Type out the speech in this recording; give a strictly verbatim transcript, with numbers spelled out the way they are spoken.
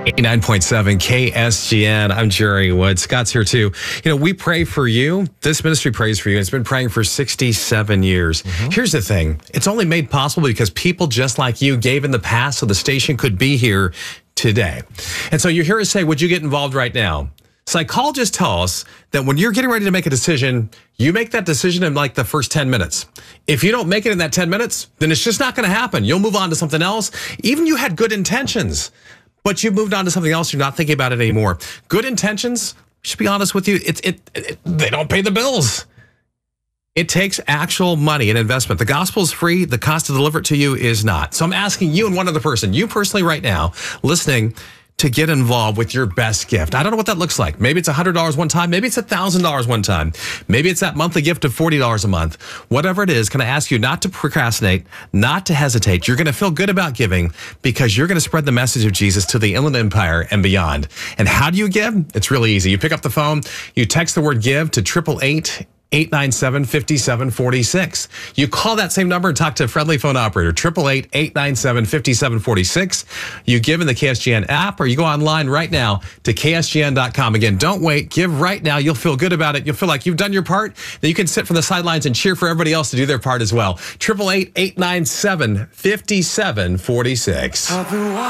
eighty-nine point seven K S G N. I'm Jerry Wood. Scott's here too. You know, we pray for you. This ministry prays for you. It's been praying for sixty-seven years. Mm-hmm. Here's the thing. It's only made possible because people just like you gave in the past so the station could be here today. And so you hear us say, would you get involved right now? Psychologists tell us that when you're getting ready to make a decision, you make that decision in like the first ten minutes. If you don't make it in that ten minutes, then it's just not going to happen. You'll move on to something else. Even you had good intentions, but you moved on to something else. You're not thinking about it anymore. Good intentions, should be honest with you, it's it, it they don't pay the bills. It takes actual money and investment. The gospel is free. The cost to deliver it to you is not. So I'm asking you and one other person, you personally right now, listening, to get involved with your best gift. I don't know what that looks like. Maybe it's one hundred dollars one time. Maybe it's one thousand dollars one time. Maybe it's that monthly gift of forty dollars a month. Whatever it is, can I ask you not to procrastinate, not to hesitate. You're going to feel good about giving because you're going to spread the message of Jesus to the Inland Empire and beyond. And how do you give? It's really easy. You pick up the phone, you text the word give to eight eight eight, eight nine seven, five seven four six. You call that same number and talk to a friendly phone operator, eight eight eight, eight nine seven, five seven four six. You give in the K S G N app or you go online right now to K S G N dot com. Again, don't wait. Give right now. You'll feel good about it. You'll feel like you've done your part. Then you can sit from the sidelines and cheer for everybody else to do their part as well. eight eight eight, eight nine seven, five seven four six.